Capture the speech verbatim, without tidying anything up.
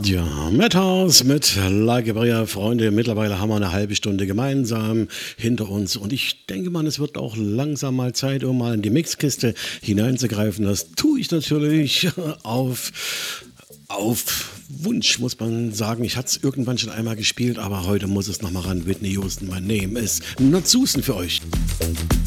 Ja, Madhouse mit La Gabria, Freunde. Mittlerweile haben wir eine halbe Stunde gemeinsam hinter uns und ich denke mal, es wird auch langsam mal Zeit, um mal in die Mixkiste hineinzugreifen. Das tue ich natürlich auf, auf Wunsch, muss man sagen. Ich hatte es irgendwann schon einmal gespielt, aber heute muss es nochmal ran. Whitney Houston, my name is Not Susan für euch.